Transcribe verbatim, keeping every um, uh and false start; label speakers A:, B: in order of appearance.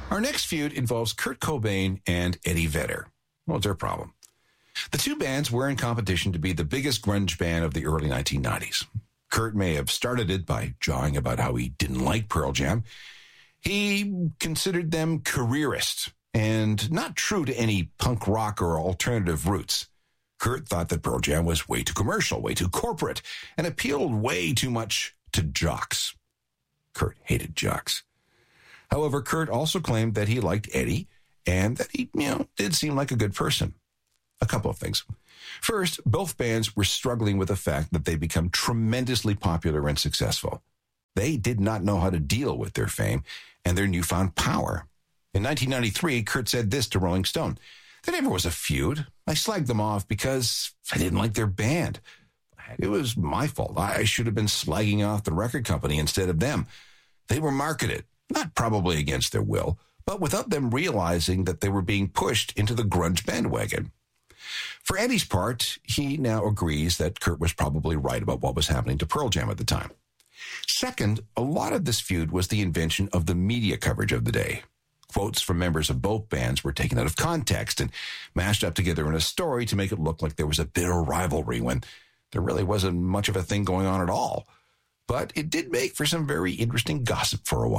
A: Our next feud involves Kurt Cobain and Eddie Vedder. What's their problem? The two bands were in competition to be the biggest grunge band of the early nineteen nineties. Kurt may have started it by jawing about how he didn't like Pearl Jam. He considered them careerist and not true to any punk rock or alternative roots. Kurt thought that Pearl Jam was way too commercial, way too corporate, and appealed way too much to jocks. Kurt hated jocks. However, Kurt also claimed that he liked Eddie and that he, you know, did seem like a good person. A couple of things. First, both bands were struggling with the fact that they become tremendously popular and successful. They did not know how to deal with their fame and their newfound power. In nineteen ninety-three, Kurt said this to Rolling Stone: "There never was a feud. I slagged them off because I didn't like their band. It was my fault. I should have been slagging off the record company instead of them. They were marketed, not probably against their will, but without them realizing that they were being pushed into the grunge bandwagon." For Eddie's part, he now agrees that Kurt was probably right about what was happening to Pearl Jam at the time. Second, a lot of this feud was the invention of the media coverage of the day. Quotes from members of both bands were taken out of context and mashed up together in a story to make it look like there was a bitter rivalry when there really wasn't much of a thing going on at all. But it did make for some very interesting gossip for a while.